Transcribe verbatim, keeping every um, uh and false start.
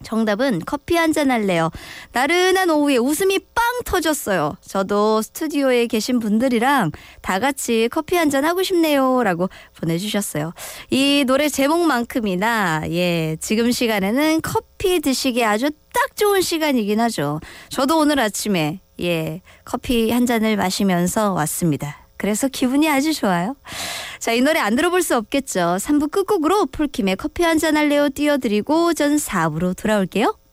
정답은 커피 한잔 할래요. 나른한 오후에 웃음이 빵 터졌어요. 저도 스튜디오에 계신 분들이랑 다 같이 커피 한잔 하고 싶네요 라고 보내주셨어요. 이 노래 제목만큼이나 예 지금 시간에는 커피 드시기에 아주 딱 좋은 시간이긴 하죠. 저도 오늘 아침에 예 커피 한 잔을 마시면서 왔습니다. 그래서 기분이 아주 좋아요. 자, 이 노래 안 들어볼 수 없겠죠. 삼 부 끝곡으로 폴킴의 커피 한잔 할래요 띄워드리고 전 사 부로 돌아올게요.